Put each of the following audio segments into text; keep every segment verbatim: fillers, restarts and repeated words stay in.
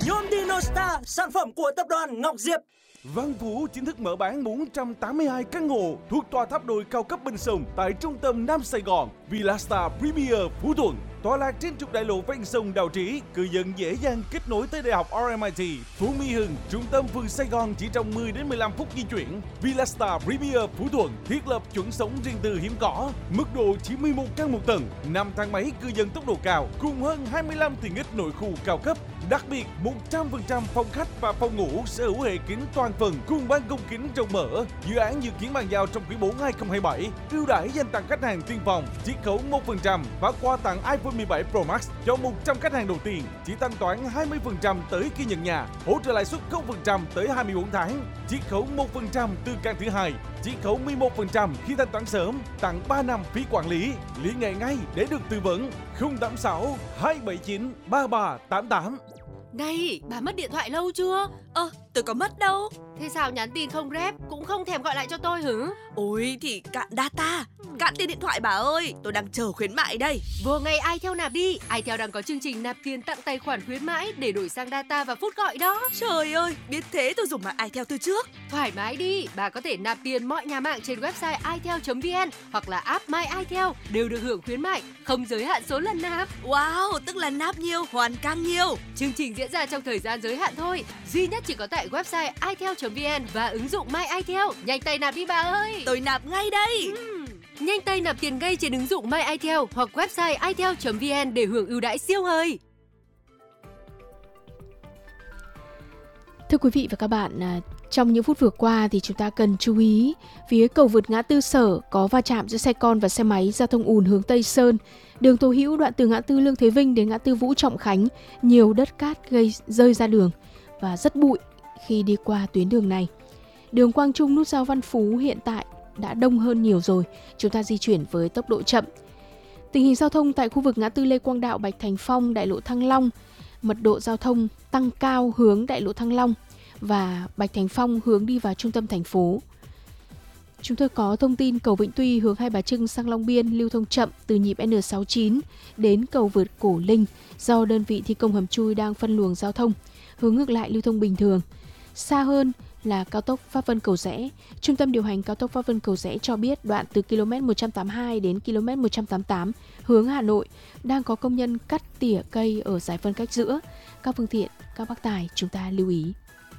Nhôm Dino Star, sản phẩm của tập đoàn Ngọc Diệp. Văn Phú chính thức mở bán bốn trăm tám mươi hai căn hộ thuộc tòa tháp đôi cao cấp bên sông tại trung tâm Nam Sài Gòn, Villa Star Premier Phú Thuận. Tọa lạc trên trục đại lộ ven sông Đào Trí, cư dân dễ dàng kết nối tới Đại học rờ em i tê, Phú Mỹ Hưng, trung tâm phường Sài Gòn chỉ trong mười đến mười lăm phút di chuyển. Villa Star Premier Phú Thuận thiết lập chuẩn sống riêng tư hiếm có, mức độ chỉ mười một căn một tầng, năm thang máy cư dân tốc độ cao, cùng hơn hai mươi lăm tiện ích nội khu cao cấp. Đặc biệt, một trăm phần trăm phòng khách và phòng ngủ sở hữu hệ kính toàn phần cùng ban công kính rộng mở. Dự án dự kiến bàn giao trong quý bốn hai không hai bảy. Ưu đãi dành tặng khách hàng tiên phòng, chiết khấu một phần trăm và quà tặng iPhone mười bảy Pro Max cho một trăm khách hàng đầu tiên. Chỉ thanh toán hai mươi phần trăm tới khi nhận nhà, hỗ trợ lãi suất không phần trăm tới hai mươi bốn tháng, chiết khấu một phần trăm từ căn thứ hai, chiết khấu mười một phần trăm khi thanh toán sớm, tặng ba năm phí quản lý. Liên hệ ngay để được tư vấn. không tám sáu hai bảy chín ba ba tám tám. Này, bà mất điện thoại lâu chưa? Ơ, tôi có mất đâu. Thế sao nhắn tin không rep, cũng không thèm gọi lại cho tôi hử? Ôi thì cạn data, cạn tiền điện thoại bà ơi. Tôi đang chờ khuyến mại đây. Vô ngay iTel nạp đi. iTel đang có chương trình nạp tiền tặng tài khoản khuyến mãi để đổi sang data và phút gọi đó. Trời ơi, biết thế tôi dùng mạng iTel từ trước. Thoải mái đi, bà có thể nạp tiền mọi nhà mạng trên website itel chấm vn hoặc là app My iTel đều được hưởng khuyến mại, không giới hạn số lần nạp. Wow, tức là nạp nhiều, hoàn càng nhiều. Chương trình diễn ra trong thời gian giới hạn thôi, duy nhất chỉ có tại website itel chấm vn và ứng dụng My iTel. Nhanh tay nạp đi bà ơi. Tôi nạp ngay đây. uhm. Nhanh tay nạp tiền ngay trên ứng dụng My iTel hoặc website itel chấm vn để hưởng ưu đãi siêu hời. Thưa quý vị và các bạn, trong những phút vừa qua thì chúng ta cần chú ý phía cầu vượt ngã tư Sở có va chạm giữa xe con và xe máy, giao thông ùn hướng Tây Sơn. Đường Tô Hữu đoạn từ ngã tư Lương Thế Vinh đến ngã tư Vũ Trọng Khánh, nhiều đất cát gây rơi ra đường và rất bụi khi đi qua tuyến đường này. Đường Quang Trung nút giao Văn Phú hiện tại đã đông hơn nhiều rồi, chúng ta di chuyển với tốc độ chậm. Tình hình giao thông tại khu vực ngã tư Lê Quang Đạo, Bạch Thành Phong, Đại lộ Thăng Long, mật độ giao thông tăng cao hướng Đại lộ Thăng Long và Bạch Thành Phong hướng đi vào trung tâm thành phố. Chúng tôi có thông tin cầu Vĩnh Tuy hướng Hai Bà Trưng sang Long Biên lưu thông chậm từ nhịp N sáu mươi chín đến cầu vượt Cổ Linh do đơn vị thi công hầm chui đang phân luồng giao thông, hướng ngược lại lưu thông bình thường. Xa hơn là cao tốc Pháp Vân Cầu Giẽ. Trung tâm điều hành cao tốc Pháp Vân Cầu Giẽ cho biết đoạn từ km một trăm tám mươi hai đến km một trăm tám mươi tám hướng Hà Nội đang có công nhân cắt tỉa cây ở giải phân cách giữa. Các phương tiện, các bác tài chúng ta lưu ý.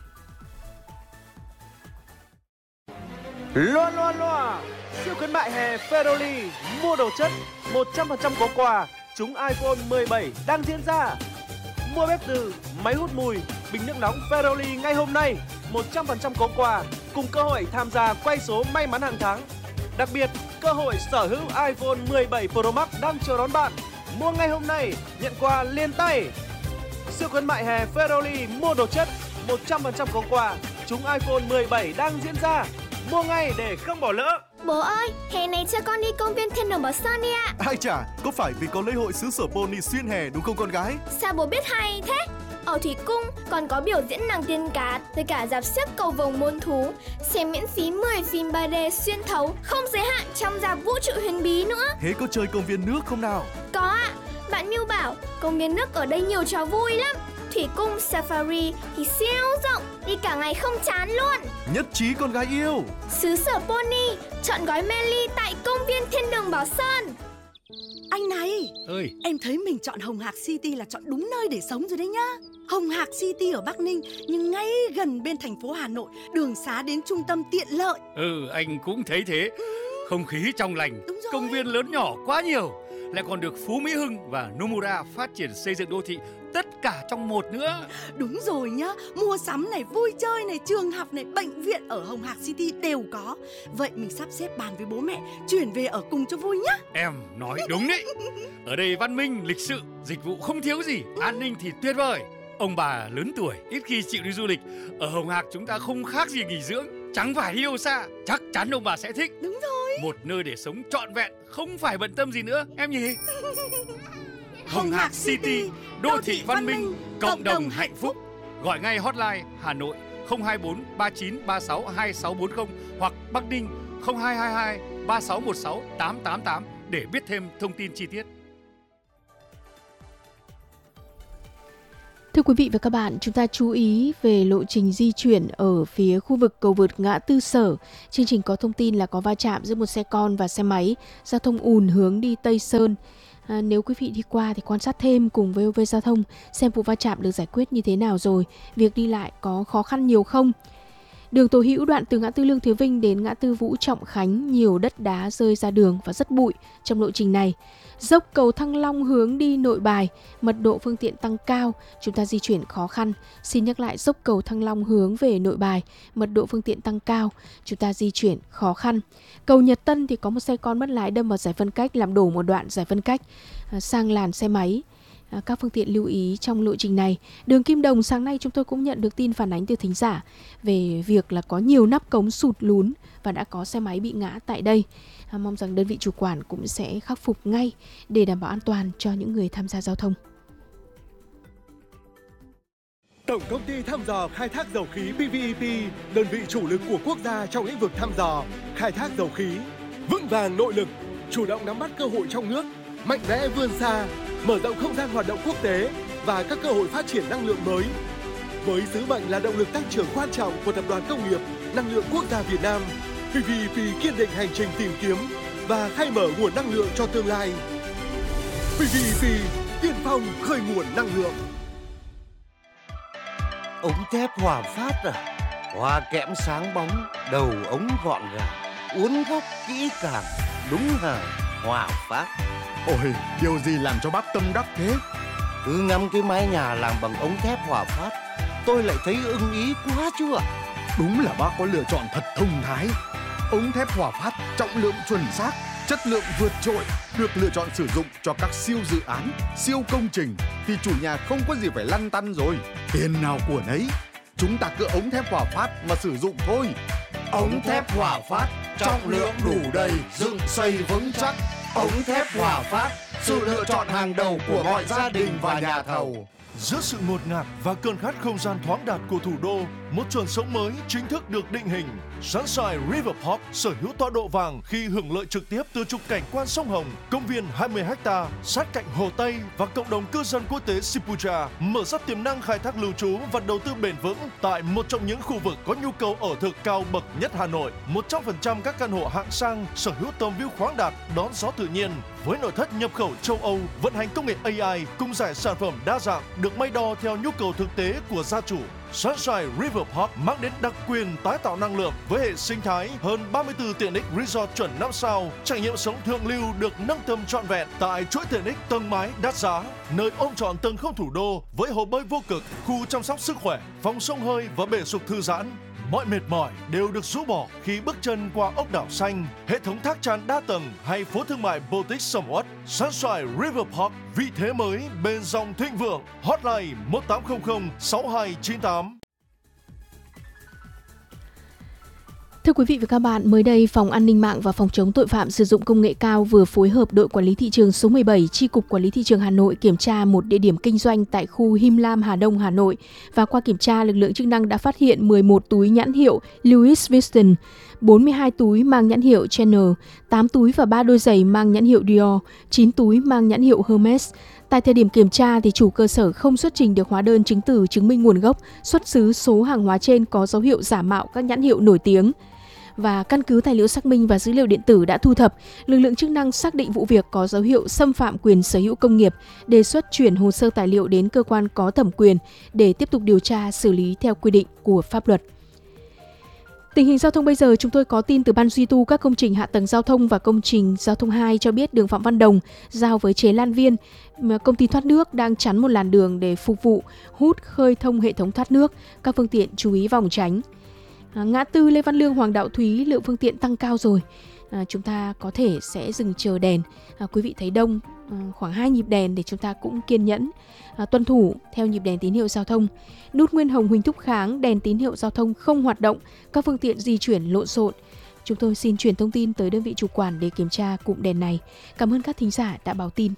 Loa loa loa, siêu khuyến mại hè Ferroli, mua đồ chất một trăm phần trăm có quà, trúng iPhone mười bảy đang diễn ra. Mua bếp từ, máy hút mùi, bình nước nóng Ferroli ngay hôm nay, một trăm phần trăm có quà, cùng cơ hội tham gia quay số may mắn hàng tháng. Đặc biệt, cơ hội sở hữu iPhone mười bảy Pro Max đang chờ đón bạn. Mua ngay hôm nay, nhận quà liền tay. Siêu khuyến mại hè Ferroli, mua đồ chất một trăm phần trăm có quà, trúng iPhone mười bảy đang diễn ra. Mua ngay để không bỏ lỡ. Bố ơi, hè này cho con đi công viên Thiên Đường Bảo Sơn đi ạ. Ai chả, có phải vì có lễ hội xứ sở pony xuyên hè đúng không con gái? Sao bố biết hay thế? Ở Thủy Cung còn có biểu diễn nàng tiên cá với cả dạp xiếc cầu vồng muôn thú. Xem miễn phí mười phim ba D xuyên thấu không giới hạn trong dạp vũ trụ huyền bí nữa. Thế có chơi công viên nước không nào? Có ạ, bạn Miu bảo công viên nước ở đây nhiều trò vui lắm. Thủy Cung Safari thì siêu rộng, đi cả ngày không chán luôn. Nhất trí con gái yêu. Xứ sở pony, chọn gói Melly tại công viên Thiên Đường Bảo Sơn. Anh này, ơi, em thấy mình chọn Hồng Hạc City là chọn đúng nơi để sống rồi đấy nhá. Hồng Hạc City ở Bắc Ninh nhưng ngay gần bên thành phố Hà Nội, đường xá đến trung tâm tiện lợi. Ừ, anh cũng thấy thế. Không khí trong lành, công viên lớn nhỏ quá nhiều, lại còn được Phú Mỹ Hưng và Nomura phát triển xây dựng đô thị tất cả trong một nữa. Đúng rồi nhá, mua sắm này, vui chơi này, trường học này, bệnh viện ở Hồng Hạc City đều có. Vậy mình sắp xếp bàn với bố mẹ chuyển về ở cùng cho vui nhá. Em nói đúng đấy. Ở đây văn minh, lịch sự, dịch vụ không thiếu gì, an ninh thì tuyệt vời. Ông bà lớn tuổi ít khi chịu đi du lịch. Ở Hồng Hạc chúng ta không khác gì nghỉ dưỡng, chẳng phải đi đâu xa. Chắc chắn ông bà sẽ thích. Đúng rồi. Một nơi để sống trọn vẹn, không phải bận tâm gì nữa em nhỉ. Hồng Hạc City, đô thị văn minh, cộng đồng hạnh phúc. Gọi ngay hotline Hà Nội không hai bốn ba chín ba sáu hai sáu bốn không hoặc Bắc Ninh không hai hai hai ba sáu một sáu tám tám tám để biết thêm thông tin chi tiết. Thưa quý vị và các bạn, chúng ta chú ý về lộ trình di chuyển ở phía khu vực cầu vượt ngã tư Sở. Chương trình có thông tin là có va chạm giữa một xe con và xe máy, giao thông ùn hướng đi Tây Sơn. À, nếu quý vị đi qua thì quan sát thêm cùng với vê o vê Giao thông xem vụ va chạm được giải quyết như thế nào rồi, việc đi lại có khó khăn nhiều không. Đường Tố Hữu đoạn từ ngã tư Lương Thế Vinh đến ngã tư Vũ Trọng Khánh, nhiều đất đá rơi ra đường và rất bụi trong lộ trình này. Dốc cầu Thăng Long hướng đi Nội Bài, mật độ phương tiện tăng cao, chúng ta di chuyển khó khăn. Xin nhắc lại, dốc cầu Thăng Long hướng về Nội Bài, mật độ phương tiện tăng cao, chúng ta di chuyển khó khăn. Cầu Nhật Tân thì có một xe con mất lái đâm vào giải phân cách, làm đổ một đoạn giải phân cách sang làn xe máy. Các phương tiện lưu ý trong lộ trình này. Đường Kim Đồng, sáng nay chúng tôi cũng nhận được tin phản ánh từ thính giả về việc là có nhiều nắp cống sụt lún và đã có xe máy bị ngã tại đây. À, mong rằng đơn vị chủ quản cũng sẽ khắc phục ngay để đảm bảo an toàn cho những người tham gia giao thông. Tổng công ty thăm dò khai thác dầu khí pê vê e pê, đơn vị chủ lực của quốc gia trong lĩnh vực thăm dò, khai thác dầu khí, vững vàng nội lực, chủ động nắm bắt cơ hội trong nước, mạnh mẽ vươn xa, mở rộng không gian hoạt động quốc tế và các cơ hội phát triển năng lượng mới. Với sứ mệnh là động lực tăng trưởng quan trọng của Tập đoàn Công nghiệp Năng lượng Quốc gia Việt Nam, pê vê e pê kiên định hành trình tìm kiếm và khai mở nguồn năng lượng cho tương lai. pê vê e pê tiên phong khơi nguồn năng lượng. Ống thép Hòa Phát à? Hoa kẽm sáng bóng, đầu ống gọn gàng, uốn góc kỹ càng, đúng hàng Hòa Phát. Ôi, điều gì làm cho bác tâm đắc thế? Cứ ngắm cái mái nhà làm bằng ống thép Hòa Phát, tôi lại thấy ưng ý quá chứ ạ. Đúng là bác có lựa chọn thật thông thái. Ống thép Hòa Phát trọng lượng chuẩn xác, chất lượng vượt trội, được lựa chọn sử dụng cho các siêu dự án, siêu công trình thì chủ nhà không có gì phải lăn tăn rồi. Tiền nào của nấy, chúng ta cứ ống thép Hòa Phát mà sử dụng thôi. Ống thép Hòa Phát, trọng lượng đủ đầy, dựng xây vững chắc. Ống thép Hòa Phát, sự lựa chọn hàng đầu của mọi gia đình và nhà thầu. Giữa sự ngột ngạt và cơn khát không gian thoáng đạt của thủ đô, một chuẩn sống mới chính thức được định hình. Sunshine River Park sở hữu tọa độ vàng khi hưởng lợi trực tiếp từ trục cảnh quan sông Hồng, công viên hai mươi héc ta sát cạnh Hồ Tây và cộng đồng cư dân quốc tế Sipucha, mở ra tiềm năng khai thác lưu trú và đầu tư bền vững tại một trong những khu vực có nhu cầu ở thực cao bậc nhất Hà Nội. một trăm phần trăm các căn hộ hạng sang sở hữu tầm view khoáng đạt, đón gió tự nhiên với nội thất nhập khẩu châu Âu, vận hành công nghệ a i cùng giải sản phẩm đa dạng được may đo theo nhu cầu thực tế của gia chủ. Sunshine River Park mang đến đặc quyền tái tạo năng lượng với hệ sinh thái hơn ba mươi tư tiện ích resort chuẩn năm sao, trải nghiệm sống thượng lưu được nâng tầm trọn vẹn tại chuỗi tiện ích tầng mái đắt giá, nơi ôm trọn tầng không thủ đô với hồ bơi vô cực, khu chăm sóc sức khỏe, phòng xông hơi và bể sục thư giãn. Mọi mệt mỏi đều được rũ bỏ khi bước chân qua ốc đảo xanh, hệ thống thác tràn đa tầng hay phố thương mại Boutique Somewhat. Sunshine River Park, vị thế mới bên dòng thịnh vượng. Hotline một tám không không sáu hai chín tám. Thưa quý vị và các bạn, mới đây Phòng An ninh mạng và Phòng chống tội phạm sử dụng công nghệ cao vừa phối hợp đội quản lý thị trường số mười bảy, Chi cục Quản lý thị trường Hà Nội kiểm tra một địa điểm kinh doanh tại khu Him Lam, Hà Đông, Hà Nội. Và qua kiểm tra, lực lượng chức năng đã phát hiện mười một túi nhãn hiệu Louis Vuitton, bốn mươi hai túi mang nhãn hiệu Chanel, tám túi và ba đôi giày mang nhãn hiệu Dior, chín túi mang nhãn hiệu Hermes. Tại thời điểm kiểm tra thì chủ cơ sở không xuất trình được hóa đơn chứng từ chứng minh nguồn gốc, xuất xứ số hàng hóa trên có dấu hiệu giả mạo các nhãn hiệu nổi tiếng. Và căn cứ tài liệu xác minh và dữ liệu điện tử đã thu thập, lực lượng chức năng xác định vụ việc có dấu hiệu xâm phạm quyền sở hữu công nghiệp, đề xuất chuyển hồ sơ tài liệu đến cơ quan có thẩm quyền để tiếp tục điều tra xử lý theo quy định của pháp luật. Tình hình giao thông bây giờ, chúng tôi có tin từ Ban duy tu các công trình hạ tầng giao thông và công trình giao thông hai cho biết đường Phạm Văn Đồng giao với Chế Lan Viên, công ty thoát nước đang chắn một làn đường để phục vụ hút khơi thông hệ thống thoát nước, các phương tiện chú ý vòng tránh. À, ngã tư Lê Văn Lương, Hoàng Đạo Thúy lượng phương tiện tăng cao rồi, à, chúng ta có thể sẽ dừng chờ đèn. À, quý vị thấy đông, à, khoảng hai nhịp đèn để chúng ta cũng kiên nhẫn à, tuân thủ theo nhịp đèn tín hiệu giao thông. Nút Nguyên Hồng, Huỳnh Thúc Kháng, đèn tín hiệu giao thông không hoạt động, các phương tiện di chuyển lộn xộn. Chúng tôi xin truyền thông tin tới đơn vị chủ quản để kiểm tra cụm đèn này. Cảm ơn các thính giả đã báo tin.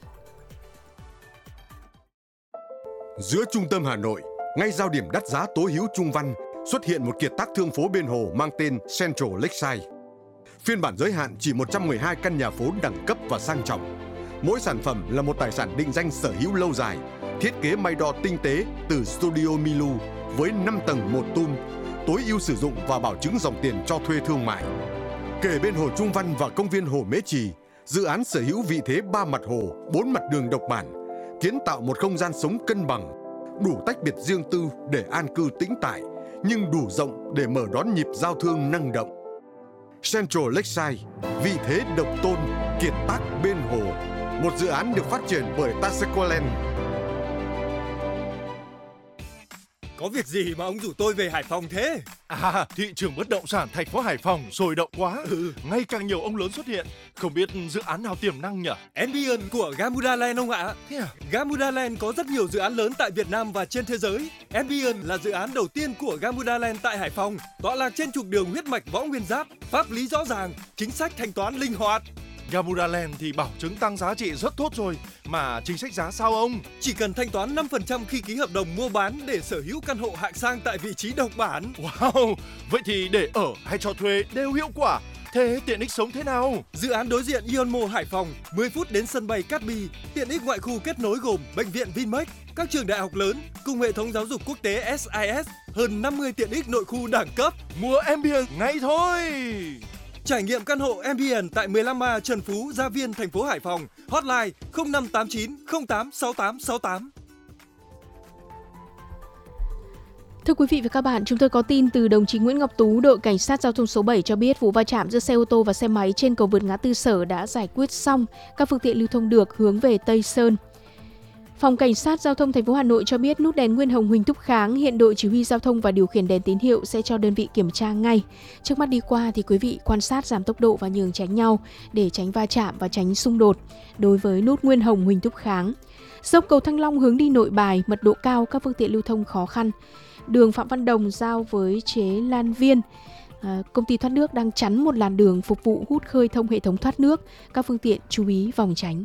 Giữa trung tâm Hà Nội, ngay giao điểm đắt giá Tố Hữu Trung Văn, xuất hiện một kiệt tác thương phố bên hồ mang tên Central Lakeside. Phiên bản giới hạn chỉ một trăm mười hai căn nhà phố đẳng cấp và sang trọng. Mỗi sản phẩm là một tài sản định danh sở hữu lâu dài, Thiết kế may đo tinh tế từ Studio Milu với năm tầng một tum, tối ưu sử dụng và bảo chứng dòng tiền cho thuê thương mại. Kề bên Hồ Trung Văn và công viên Hồ Mễ Trì, dự án sở hữu vị thế ba mặt hồ, bốn mặt đường độc bản, kiến tạo một không gian sống cân bằng, đủ tách biệt riêng tư để an cư tĩnh tại, nhưng đủ rộng để mở đón nhịp giao thương năng động. Central Lakeside, vị thế độc tôn, kiệt tác bên hồ, một dự án được phát triển bởi Tasequaland. Có việc gì mà ông rủ tôi về Hải Phòng thế? À, thị trường bất động sản thành phố Hải Phòng sôi động quá. Ừ. Ngày càng nhiều ông lớn xuất hiện. Không biết dự án nào tiềm năng nhỉ? Ambient của Gamuda Land ông ạ. Thế à? Gamuda Land có rất nhiều dự án lớn tại Việt Nam và trên thế giới. Ambient là dự án đầu tiên của Gamuda Land tại Hải Phòng, tọa lạc trên trục đường huyết mạch Võ Nguyên Giáp, pháp lý rõ ràng, chính sách thanh toán linh hoạt. Gamuda Land thì bảo chứng tăng giá trị rất tốt rồi, mà chính sách giá sao ông? Chỉ cần thanh toán năm phần trăm khi ký hợp đồng mua bán để sở hữu căn hộ hạng sang tại vị trí độc bản. Wow, vậy thì để ở hay cho thuê đều hiệu quả. Thế tiện ích sống thế nào? Dự án đối diện Ion Mall Hải Phòng, mười phút đến sân bay Cát Bi, tiện ích ngoại khu kết nối gồm bệnh viện Vinmec, các trường đại học lớn cùng hệ thống giáo dục quốc tế ét i ét, hơn năm mươi tiện ích nội khu đẳng cấp. Mua Ambient ngay thôi. Trải nghiệm căn hộ Ambient tại mười lăm A Trần Phú, Gia Viên, thành phố Hải Phòng. Hotline không năm tám chín không tám sáu tám sáu tám. Thưa quý vị và các bạn, chúng tôi có tin từ đồng chí Nguyễn Ngọc Tú, đội cảnh sát giao thông số bảy cho biết vụ va chạm giữa xe ô tô và xe máy trên cầu vượt ngã tư Sở đã giải quyết xong, các phương tiện lưu thông được hướng về Tây Sơn. Phòng Cảnh sát Giao thông thành phố Hà Nội cho biết nút đèn Nguyên Hồng Huỳnh Thúc Kháng, hiện đội chỉ huy giao thông và điều khiển đèn tín hiệu sẽ cho đơn vị kiểm tra ngay. Trước mắt đi qua thì quý vị quan sát giảm tốc độ và nhường tránh nhau để tránh va chạm và tránh xung đột. Đối với nút Nguyên Hồng Huỳnh Thúc Kháng, dốc cầu Thăng Long hướng đi Nội Bài, mật độ cao, các phương tiện lưu thông khó khăn. Đường Phạm Văn Đồng giao với chế Lan Viên, à, công ty thoát nước đang chắn một làn đường phục vụ hút khơi thông hệ thống thoát nước, các phương tiện chú ý vòng tránh.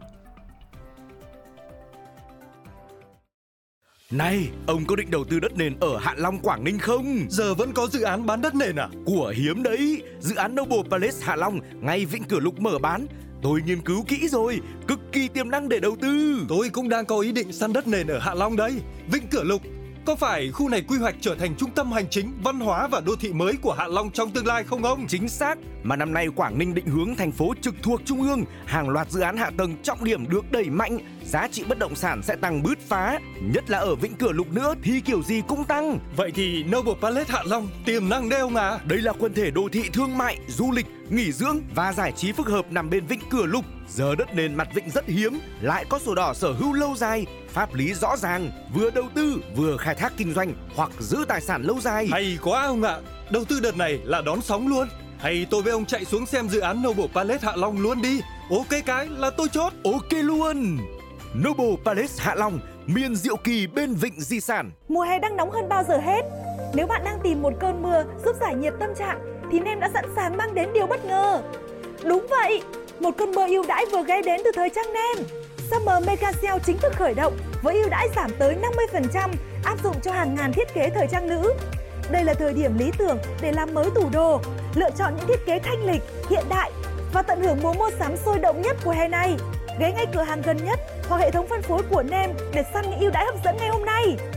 Này, ông có định đầu tư đất nền ở Hạ Long, Quảng Ninh không? Giờ vẫn có dự án bán đất nền à? Của hiếm đấy, dự án Noble Palace Hạ Long ngay Vĩnh Cửa Lục mở bán. Tôi nghiên cứu kỹ rồi, cực kỳ tiềm năng để đầu tư. Tôi cũng đang có ý định săn đất nền ở Hạ Long đấy. Vĩnh Cửa Lục, có phải khu này quy hoạch trở thành trung tâm hành chính, văn hóa và đô thị mới của Hạ Long trong tương lai không ông? Chính xác, mà năm nay Quảng Ninh định hướng thành phố trực thuộc Trung ương, hàng loạt dự án hạ tầng trọng điểm được đẩy mạnh, giá trị bất động sản sẽ tăng bứt phá, nhất là ở Vĩnh Cửa Lục nữa thì kiểu gì cũng tăng. Vậy thì Noble Palace Hạ Long tiềm năng đấy ông à? Đây là quần thể đô thị thương mại, du lịch, nghỉ dưỡng và giải trí phức hợp nằm bên Vĩnh Cửa Lục. Giờ đất nền mặt vịnh rất hiếm, lại có sổ đỏ sở hữu lâu dài, pháp lý rõ ràng, vừa đầu tư vừa khai thác kinh doanh hoặc giữ tài sản lâu dài. Hay quá ông ạ, đầu tư đợt này là đón sóng luôn. Hay tôi với ông chạy xuống xem dự án Noble Palace Hạ Long luôn đi. Ok cái là tôi chốt. Ok luôn. Noble Palace Hạ Long, miền diệu kỳ bên vịnh di sản. Mùa hè đang nóng hơn bao giờ hết. Nếu bạn đang tìm một cơn mưa giúp giải nhiệt tâm trạng thì Nem đã sẵn sàng mang đến điều bất ngờ. Đúng vậy, một cơn mưa ưu đãi vừa ghé đến từ thời trang Nem. Summer Mega Sale chính thức khởi động với ưu đãi giảm tới năm mươi phần trăm áp dụng cho hàng ngàn thiết kế thời trang nữ. Đây là thời điểm lý tưởng để làm mới tủ đồ, lựa chọn những thiết kế thanh lịch, hiện đại và tận hưởng mùa mua sắm sôi động nhất của hè này. Ghé ngay cửa hàng gần nhất hoặc hệ thống phân phối của Nem để săn những ưu đãi hấp dẫn ngay hôm nay.